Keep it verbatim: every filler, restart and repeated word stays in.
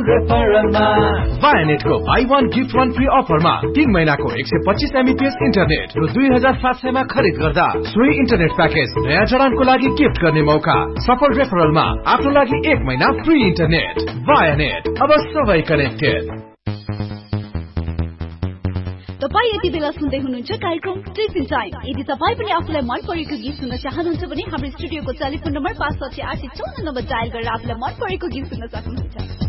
रेफरलमा वायानेटको by one gift one free अफरमा तीन महिनाको एक सय पच्चीस एमबीपीएस इन्टरनेट र दुई हजार सात सयमा खरिद गर्दा सोही इन्टरनेट प्याकेज नयाँ जडानको लागि गिफ्ट गर्ने मौका। सफल रेफरलमा आफ्नो लागि एक महिना फ्री इन्टरनेट। वायानेट, अब सबै कनेक्टेड। तपाई यति बेला सुन्दै हुनुहुन्छ कार्यक्रम टिचिङ टाइम। यदि तपाई पनि आफूलाई मन परेको गीत सुन्न चाहनुहुन्छ भने हाम्रो स्टुडियोको टेलिफोन नम्बर पाँच साठी आठ चौन्न नम्बर डायल गरेर आफूलाई मन परेको गीत सुन्न सक्नुहुन्छ।